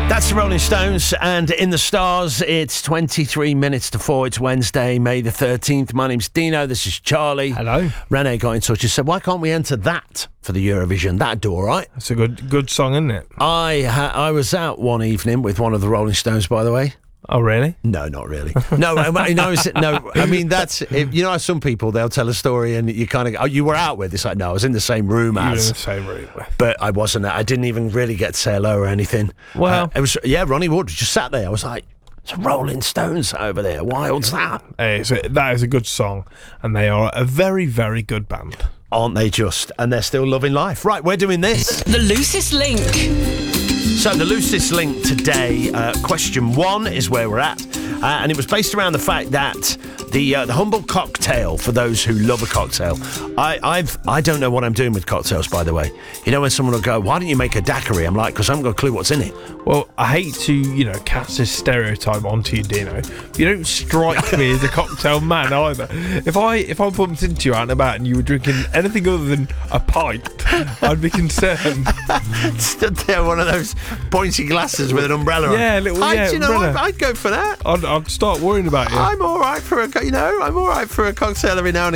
That's the Rolling Stones, and in the stars, it's 23 minutes to 4. It's Wednesday, May the 13th. My name's Dino. This is Charlie. Hello. Renee got in touch and said, why can't we enter that for the Eurovision? That'd do all right. It's a good song, isn't it? I was out one evening with one of the Rolling Stones, by the way. Oh, that's No, not really. No, I mean, that's, you know how some people, they'll tell a story and you kind of go, oh, you were out with? It's like, no, I was in the same room you were in as. the same room with. But I wasn't. I didn't even really get to say hello or anything. Well. It was, Ronnie Wood just sat there. I was like, it's Rolling Stones over there. Wild's that? Hey, that is a good song, and they are a very, very good band. Aren't they just? And they're still loving life. Right, we're doing this. The loosest link. So the loosest link today, question 1 is where we're at. And it was based around the fact that the humble cocktail, for those who love a cocktail, I don't know what I'm doing with cocktails, by the way. You know when someone will go, why don't you make a daiquiri? I'm like, because I haven't got a clue what's in it. Well, I hate to, cast this stereotype onto you, Dino. You don't strike me as a cocktail man either. If I bumped into you out and about and you were drinking anything other than a pint, I'd be concerned. Stood there, one of those pointy glasses with an umbrella on. Yeah, little umbrella. I'd go for that. I'd start worrying about you. I'm all right for a cocktail every now and